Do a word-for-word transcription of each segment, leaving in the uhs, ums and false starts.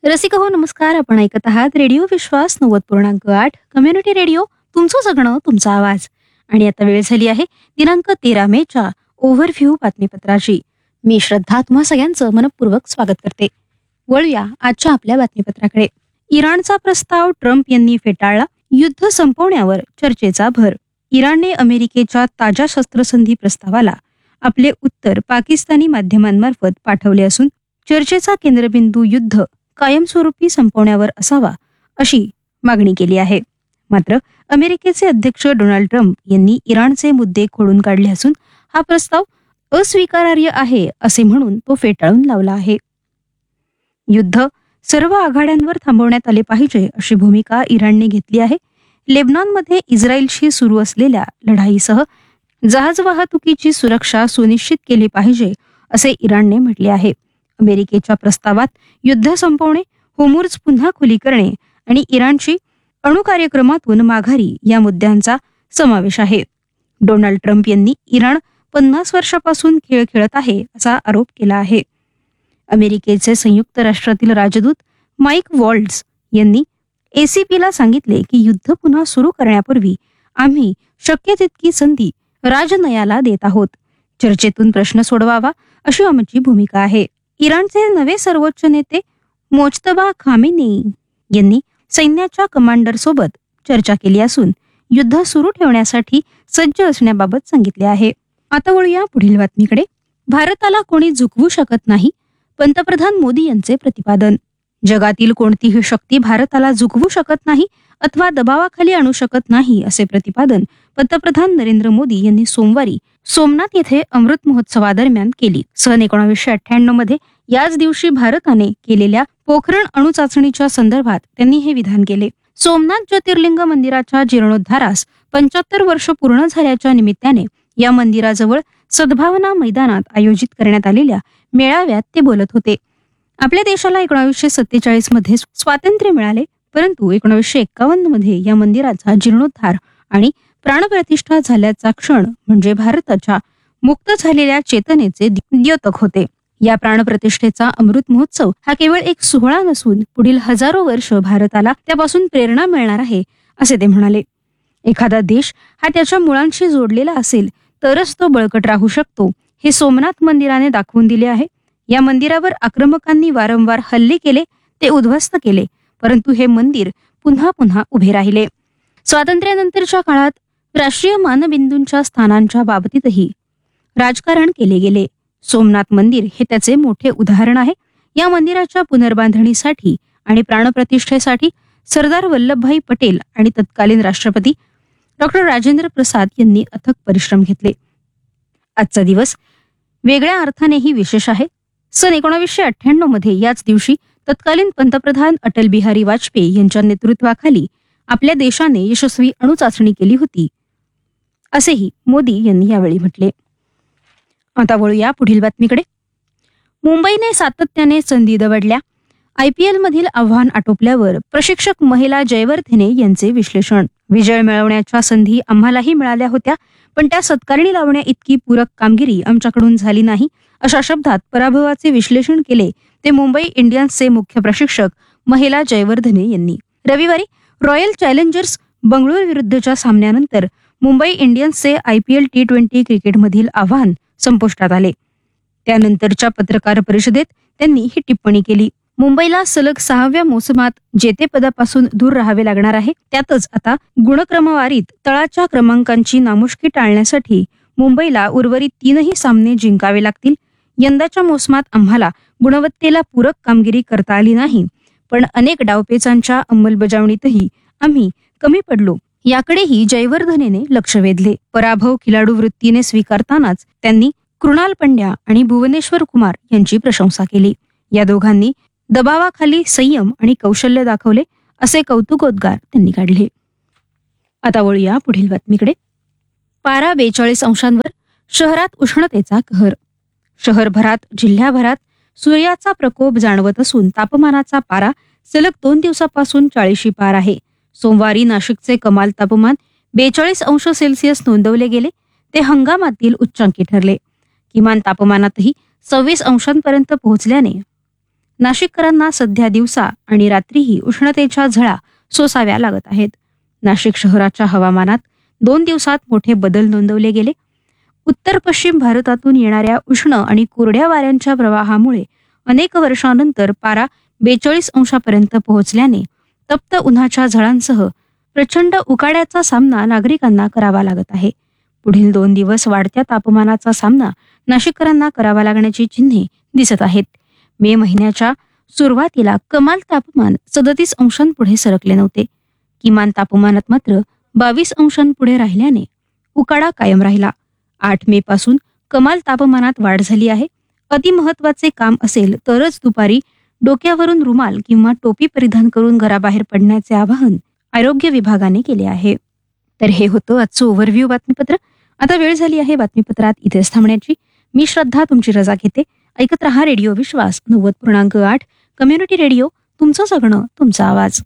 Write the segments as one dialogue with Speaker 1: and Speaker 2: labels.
Speaker 1: रसिक हो नमस्कार. आपण ऐकत आहात रेडिओ विश्वास नव्वद पूर्णांक आठ कम्युनिटी रेडिओ, तुमचं जगणं तुमचा आवाज. आणि आता वेळ झाली आहे दिनांक तेरा मेच्या ओव्हरव्ह्यू बातमीपत्राची. मी श्रद्धा तुम्हा सगळ्यांचं मनपूर्वक स्वागत करते. वळूया आजच्या आपल्या बातमीपत्राकडे. इराणचा प्रस्ताव ट्रम्प यांनी फेटाळला, युद्ध संपवण्यावर चर्चेचा भर. इराणने अमेरिकेच्या ताज्या शस्त्रसंधी प्रस्तावाला आपले उत्तर पाकिस्तानी माध्यमांमार्फत पाठवले असून चर्चेचा केंद्रबिंदू युद्ध कायमस्वरूपी संपवण्यावर असावा अशी मागणी केली आहे. मात्र अमेरिकेचे अध्यक्ष डोनाल्ड ट्रम्प यांनी इराणचे मुद्दे खोडून काढले असून हा प्रस्ताव अस्वीकारार्ह आहे असे म्हणून तो फेटाळून लावला आहे. युद्ध सर्व आघाड्यांवर थांबवण्यात आले पाहिजे अशी भूमिका इराणने घेतली आहे. लेबनॉनमध्ये इस्रायलशी सुरू असलेल्या लढाईसह जहाज वाहतुकीची सुरक्षा सुनिश्चित केली पाहिजे असे इराणने म्हटले आहे. अमेरिकेच्या प्रस्तावात युद्ध संपवणे, होर्मुझ पुन्हा खुली करणे आणि इराणची अणु कार्यक्रमातून माघारी या मुद्द्यांचा समावेश आहे. डोनाल्ड ट्रम्प यांनी इराण पन्नास वर्षापासून खेळ खेळत आहे असा आरोप केला आहे. अमेरिकेचे संयुक्त राष्ट्रातील राजदूत माईक वॉल्ट्झ यांनी एसीपीला सांगितले की युद्ध पुन्हा सुरू करण्यापूर्वी आम्ही शक्य तितकी संधी राजनयाला देत आहोत. चर्चेतून प्रश्न सोडवावा अशी आमची भूमिका आहे. इराणचे नवे सर्वोच्च नेते मोजतबा खामेनेई यांनी सैन्याच्या कमांडर सोबत चर्चा केली असून युद्ध सुरू ठेवण्यासाठी सज्ज असण्याबाबत सांगितले आहे. आता वळूया पुढील बातमीकडे. भारताला कोणी झुकवू शकत नाही, पंतप्रधान मोदी यांचे प्रतिपादन. जगातील कोणतीही शक्ती भारताला झुकवू शकत नाही अथवा दबावाखाली आणू शकत नाही असे प्रतिपादन पंतप्रधान नरेंद्र मोदी यांनी सोमवारी सोमनाथ येथे अमृत महोत्सवादरम्यान केली. सन एकोणीसशे अठ्ठ्याण्णव मध्ये याच दिवशी भारताने केलेल्या पोखरण अणुचाचणीच्या संदर्भात त्यांनी हे विधान केले. सोमनाथ ज्योतिर्लिंग मंदिराच्या जीर्णोद्धारास पंच्याहत्तर वर्ष पूर्ण झाल्याच्या निमित्ताने या मंदिराजवळ सद्भावना मैदानात आयोजित करण्यात आलेल्या मेळाव्यात ते बोलत होते. आपल्या देशाला एकोणीसशे सत्तेचाळीस मध्ये स्वातंत्र्य मिळाले, परंतु एकोणीसशे एक्कावन्न मध्ये या मंदिराचा जीर्णोद्धार आणि प्राणप्रतिष्ठा झाल्याचा क्षण म्हणजे भारताच्या मुक्त झालेल्या चेतनेचे द्योतक होते. या प्राणप्रतिष्ठेचा अमृत महोत्सव हा केवळ एक सोहळा नसून पुढील हजारो वर्ष भारताला त्यापासून प्रेरणा मिळणार आहे असे ते म्हणाले. एखादा देश हा त्याच्या मुळांशी जोडलेला असेल तरच तो बळकट राहू शकतो, हे सोमनाथ मंदिराने दाखवून दिले आहे. या मंदिरावर आक्रमकांनी वारंवार हल्ले केले, ते उद्ध्वस्त केले, परंतु हे मंदिर पुन्हा पुन्हा उभे राहिले. स्वातंत्र्यानंतरच्या काळात राष्ट्रीय मानबिंदूंच्या स्थानांच्या बाबतीतही राजकारण केले गेले. सोमनाथ मंदिर हे त्याचे मोठे उदाहरण आहे. या मंदिराच्या पुनर्बांधणीसाठी आणि प्राणप्रतिष्ठेसाठी सरदार वल्लभभाई पटेल आणि तत्कालीन राष्ट्रपती डॉक्टर राजेंद्र प्रसाद यांनी अथक परिश्रम घेतले. आजचा दिवस वेगळ्या अर्थानेही विशेष आहे. सन एकोणीसशे अठ्ठ्याण्णव मध्ये याच दिवशी तत्कालीन पंतप्रधान अटल बिहारी वाजपेयी यांच्या नेतृत्वाखाली आपल्या देशाने यशस्वी अणुचाचणी केली होती असेही मोदी यांनी यावेळी म्हटले. आता वळूया पुढील बातमीकडे. मुंबईने सातत्याने संधी दवडल्या, आयपीएल मधील आव्हान आटोपल्यावर प्रशिक्षक महिला जयवर्धने यांचे विश्लेषण. विजय मिळवण्याच्या संधी आम्हालाही मिळाल्या होत्या, पण त्या सत्कारणी लावण्या इतकी पूरक कामगिरी आमच्याकडून झाली नाही अशा शब्दात पराभवाचे विश्लेषण केले ते मुंबई इंडियन्सचे मुख्य प्रशिक्षक महिला जयवर्धने यांनी. रविवारी रॉयल चॅलेंजर्स बंगळुरू विरुद्धच्या सामन्यानंतर मुंबई इंडियन्सचे आयपीएल टी ट्वेंटी क्रिकेटमधील आव्हान संपुष्टात आले. त्यानंतरच्या पत्रकार परिषदेत त्यांनी ही टिप्पणी केली. मुंबईला सलग सहाव्या मोसमात जेतेपदापासून दूर राहावे लागणार आहे. त्यातच आता गुणक्रमवारीत तळाच्या क्रमांकांची नामुष्की टाळण्यासाठी मुंबईला उर्वरित तीनही सामने जिंकावे लागतील. यंदाच्या मोसमात आम्हाला गुणवत्तेला पूरक कामगिरी करता आली नाही, पण अनेक डावपेचांच्या अंमलबजावणीतही आम्ही कमी पडलो, याकडेही जयवर्धनेने लक्ष वेधले. पराभव खिलाडू वृत्तीने स्वीकारतानाच त्यांनी कृणाल पंड्या आणि भुवनेश्वर कुमार यांची प्रशंसा केली. या दोघांनी दबावाखाली संयम आणि कौशल्य दाखवले असे कौतुकोद्गार त्यांनी काढले. आता वळूया पुढील बातमीकडे. पारा बेचाळीस अंशांवर, शहरात उष्णतेचा कहर. शहरभरात जिल्ह्याभरात सूर्याचा प्रकोप जाणवत असून तापमानाचा पारा सलग दोन दिवसापासून चाळीशी पार आहे. सोमवारी नाशिकचे कमाल तापमान बेचाळीस अंश सेल्सिअस नोंदवले गेले, ते हंगामातील उच्चांकी ठरले. किमान तापमानातही सव्वीस अंशांपर्यंत पोहोचल्याने नाशिककरांना सध्या दिवसा आणि रात्रीही उष्णतेच्या झळा सोसाव्या लागत आहेत. नाशिक शहराच्या हवामानात दोन दिवसात मोठे बदल नोंदवले गेले. उत्तर पश्चिम भारतातून येणाऱ्या उष्ण आणि कोरड्या वाऱ्यांच्या प्रवाहामुळे अनेक वर्षांनंतर पारा बेचाळीस अंशापर्यंत पोहोचल्याने तप्त उन्हाच्या झळांसह प्रचंड उकाड्याचा सामना नागरिकांना करावा लागत आहे. पुढील दोन दिवस वाढत्या तापमानाचा सामना नाशिककरांना करावा लागण्याची चिन्हे दिसत आहेत. मे महिन्याच्या सुरुवातीला कमाल तापमान सदतीस अंशांपुढे सरकले नव्हते. किमान तापमानात मात्र बावीस अंशांपुढे राहिल्याने उकाडा कायम राहिला. आठ मे पासून कमाल तापमानात वाढ झाली आहे. अतिमहत्वाचे काम असेल तरच दुपारी डोक्यावरून रुमाल किंवा टोपी परिधान करून घराबाहेर पडण्याचे आवाहन आरोग्य विभागाने केले आहे. तर हे होतं आजचं ओव्हरव्ह्यू बातमीपत्र. आता वेळ झाली आहे बातमीपत्रात इथेच थांबण्याची. मी श्रद्धा तुमची रजा घेते. ऐकत रहा रेडिओ विश्वास नव्वद पूर्णांक आठ कम्युनिटी रेडिओ, तुमचं जगणं तुमचा आवाज.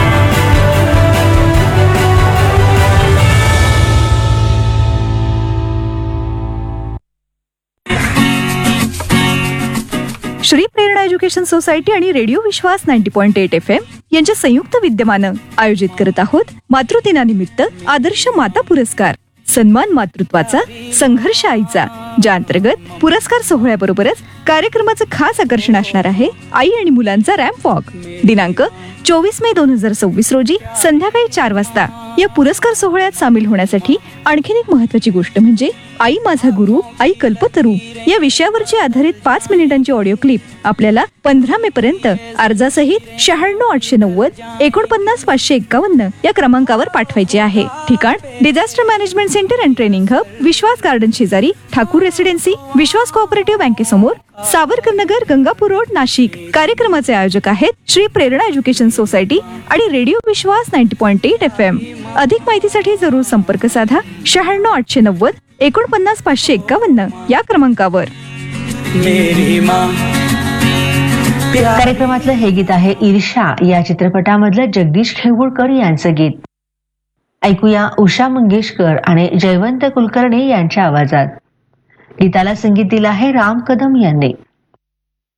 Speaker 2: श्री प्रेरणा एज्युकेशन सोसायटी आणि रेडिओ विश्वास नव्वद पॉइंट आठ एफ एम यांच्या संयुक्त विद्यमानं आयोजित करत आहोत मातृदिनानिमित्त आदर्श माता पुरस्कार, सन्मान मातृत्वाचा, संघर्ष आईचा, ज्या अंतर्गत पुरस्कार सोहळ्याबरोबरच कार्यक्रमाचं खास आकर्षण असणार आहे आई आणि मुलांचा रॅम्प वॉक. दिनांक चोवीस मे दोन हजार सव्वीस रोजी संध्याकाळी चार वाजता या पुरस्कार सोहळ्यात सामील होण्यासाठी आणखीन एक महत्वाची गोष्ट म्हणजे आई माझा गुरु, आई कल्पतरू या विषयावरची आधारित पाच मिनिटांची ऑडिओ क्लिप आपल्याला पंधरा मे पर्यंत अर्जासहित शहाण्णव आठशे नव्वद एकोणपन्नास पाचशे एक्कावन्न या क्रमांकावर पाठवायची आहे. ठिकाण disaster management centre and training hub, Vishwas garden शेजारी, ठाकूर रेसिडेन्सी, विश्वास कोऑपरेटिव्ह बँकेसमोर, सावरकर नगर, गंगापूर रोड, नाशिक. कार्यक्रमाचे आयोजक आहेत श्री प्रेरणा एज्युकेशन सोसायटी आणि रेडिओ विश्वास नव्वद पॉइंट आठ एफ एम. अधिक माहितीसाठी जरूर संपर्क साधा शहाण्णव आठशे नव्वद एकोणपन्नास पाचशे एक्कावन्न या क्रमांकावर.
Speaker 3: कार्यक्रमातलं हे गीत आहे ईर्षा या चित्रपटामधलं जगदीश खेवगुळकर यांचं गीत. ऐकूया उषा मंगेशकर आणि जयवंत कुलकर्णी यांच्या आवाजात. गीताला संगीत दिलं आहे राम कदम यांनी.